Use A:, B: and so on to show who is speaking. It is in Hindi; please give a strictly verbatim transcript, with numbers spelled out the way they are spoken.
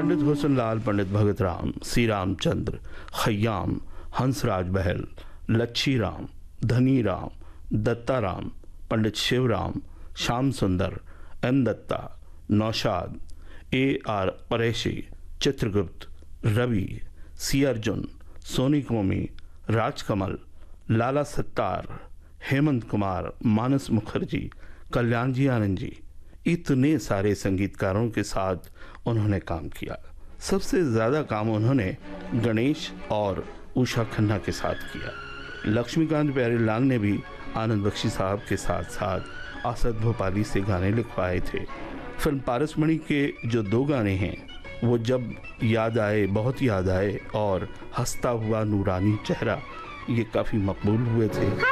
A: पंडित हुसनलाल, पंडित भगत राम, सी रामचंद्र, खयाम, हंसराज बहल, लच्छी राम, धनी राम, दत्ता राम, पंडित शिवराम, श्याम सुंदर, M Dutta, Naushad, A R परेशी, Chitragupta, Ravi, सी अर्जुन, सोनी कोमी, राजकमल, लाला सत्तार, हेमंत कुमार, मानस मुखर्जी, कल्याण जी आनंद जी, इतने सारे संगीतकारों के साथ उन्होंने काम किया। सबसे ज़्यादा काम उन्होंने गणेश और उषा खन्ना के साथ किया। लक्ष्मीकांत प्यारेलाल ने भी आनंद बख्शी साहब के साथ साथ आसद भोपाली से गाने लिखवाए थे। फिल्म पारसमणि के जो दो गाने हैं, वो जब याद आए, बहुत याद आए, और हंसता हुआ नूरानी चेहरा, ये काफ़ी मकबूल हुए थे।